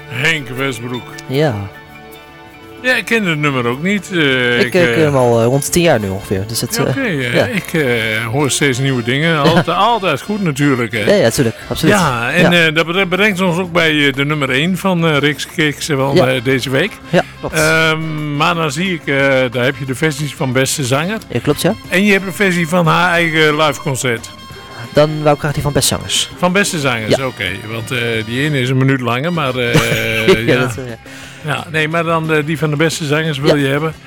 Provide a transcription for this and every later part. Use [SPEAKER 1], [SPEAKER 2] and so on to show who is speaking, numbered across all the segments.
[SPEAKER 1] Henk Westbroek.
[SPEAKER 2] Ja.
[SPEAKER 1] Ja, ik ken het nummer ook niet.
[SPEAKER 2] Ik ken hem al rond 10 jaar nu ongeveer. Dus het,
[SPEAKER 1] Oké, ik hoor steeds nieuwe dingen. Altijd goed natuurlijk. Hè.
[SPEAKER 2] Ja, natuurlijk. Absoluut.
[SPEAKER 1] Ja, en dat brengt ons ook bij de nummer 1 van Riks Kicks deze week.
[SPEAKER 2] Ja, klopt.
[SPEAKER 1] Maar dan zie ik, daar heb je de versies van Beste Zanger.
[SPEAKER 2] Ja, klopt, ja.
[SPEAKER 1] En je hebt een versie van haar eigen live concert.
[SPEAKER 2] Dan wou ik graag die van Beste Zangers.
[SPEAKER 1] Van Beste Zangers, oké. Want die ene is een minuut langer, maar nee, maar dan die van de Beste Zangers wil je hebben.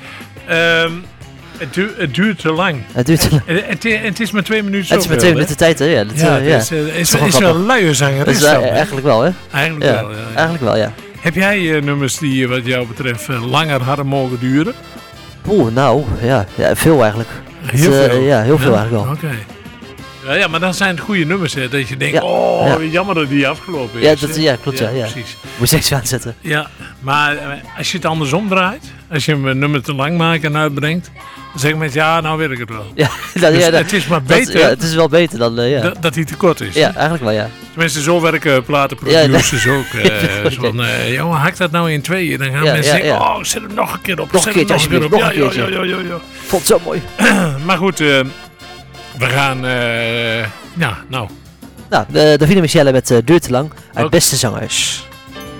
[SPEAKER 1] Het duurt te lang.
[SPEAKER 2] Het duurt te lang.
[SPEAKER 1] Het is maar 2 minuten.
[SPEAKER 2] Het is maar 2 minuten tijd, hè? Ja,
[SPEAKER 1] het is wel een luie zangeres.
[SPEAKER 2] Eigenlijk wel, hè?
[SPEAKER 1] Eigenlijk
[SPEAKER 2] wel, ja.
[SPEAKER 1] Heb jij nummers die wat jou betreft langer hadden mogen duren?
[SPEAKER 2] Nou, ja, veel eigenlijk.
[SPEAKER 1] Heel veel?
[SPEAKER 2] Ja, heel veel eigenlijk wel.
[SPEAKER 1] Oké. Ja, maar dan zijn het goede nummers, hè, dat je denkt, jammer dat die afgelopen is.
[SPEAKER 2] Klopt, ja.
[SPEAKER 1] Precies.
[SPEAKER 2] Moet je steeds aanzetten.
[SPEAKER 1] Ja, maar als je het andersom draait, als je een nummer te lang maakt en uitbrengt, dan zeg je met nou weet ik het wel.
[SPEAKER 2] Ja,
[SPEAKER 1] het is maar beter.
[SPEAKER 2] Het is wel beter dan,
[SPEAKER 1] dat hij te kort is.
[SPEAKER 2] Ja, eigenlijk wel, ja.
[SPEAKER 1] Tenminste, zo werken platenproducers ook. Van, hak dat nou in 2. Dan gaan mensen zeggen, zet hem nog een keer op.
[SPEAKER 2] Nog een keertje, alsjeblieft. Ja. Vond het zo mooi.
[SPEAKER 1] Maar goed, we gaan,
[SPEAKER 2] Davina Michelle met Duurt te lang uit Beste Zangers.